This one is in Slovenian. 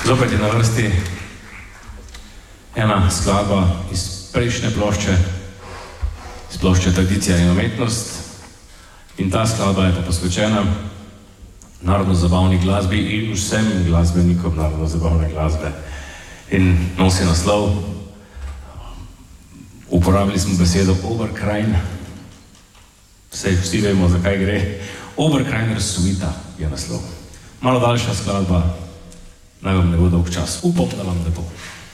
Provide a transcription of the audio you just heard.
Zopet je na vrsti ena skladba iz prejšnje plošče, iz plošče Tradicija in umetnost. In ta skladba je pa posvečena narodno-zabavni glasbi in vsem glasbenikom narodno-zabavne glasbe. In nosi naslov, uporabili smo besedo Oberkrajn, vsi vemo, zakaj gre. Oberkrajner suita je naslov. Malo daljša skladba, naj vam ne bo dolg čas. Upam, da vam ne bo.